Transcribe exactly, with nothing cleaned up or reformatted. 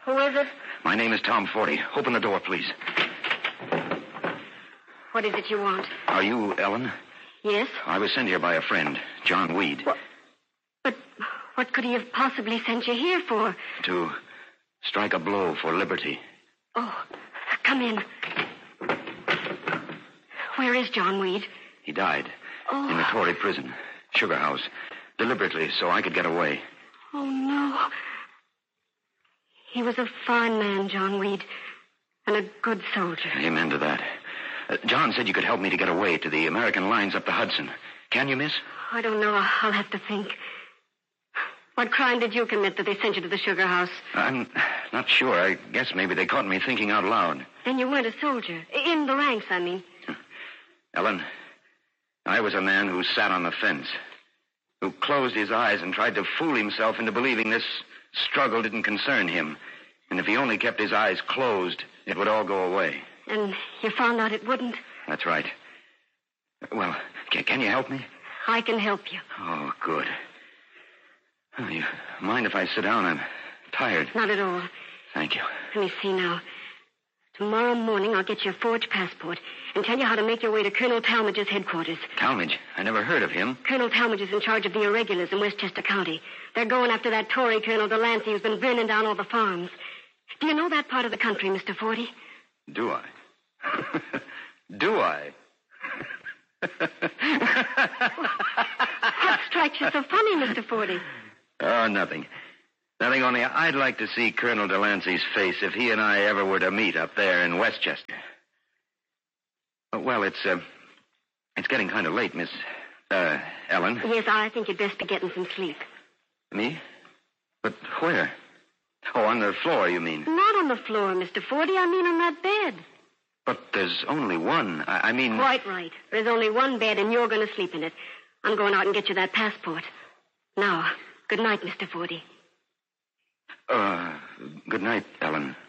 Who is it? My name is Tom Forty. Open the door, please. What is it you want? Are you Ellen? Yes. I was sent here by a friend, John Weed. What? But what could he have possibly sent you here for? To strike a blow for liberty. Oh, come in. Where is John Weed? He died. Oh. In the Tory prison. Sugar House. Deliberately, so I could get away. Oh, no. He was a fine man, John Weed. And a good soldier. Amen to that. Uh, John said you could help me to get away to the American lines up the Hudson. Can you, miss? I don't know. I'll have to think. What crime did you commit that they sent you to the Sugar House? I'm not sure. I guess maybe they caught me thinking out loud. Then you weren't a soldier. In the ranks, I mean. Ellen, I was a man who sat on the fence, who closed his eyes and tried to fool himself into believing this struggle didn't concern him. And if he only kept his eyes closed, it would all go away. And you found out it wouldn't? That's right. Well, can, can you help me? I can help you. Oh, good. Oh, you mind if I sit down? I'm tired. Not at all. Thank you. Let me see now. Tomorrow morning I'll get you a forged passport and tell you how to make your way to Colonel Talmadge's headquarters. Talmadge? I never heard of him. Colonel Talmadge is in charge of the irregulars in Westchester County. They're going after that Tory Colonel Delancey who's been burning down all the farms. Do you know that part of the country, Mister Forty? Do I? Do I? What strikes you so funny, Mister Forty? Oh, nothing. Nothing, only I'd like to see Colonel Delancey's face if he and I ever were to meet up there in Westchester. Well, it's, uh, it's getting kind of late, Miss, uh, Ellen. Yes, I think you'd best be getting some sleep. Me? But where? Oh, on the floor, you mean? Not on the floor, Mister Forty. I mean on that bed. But there's only one. I, I mean... Quite right. There's only one bed, and you're going to sleep in it. I'm going out and get you that passport. Now, good night, Mister Forty. Uh, good night, Ellen.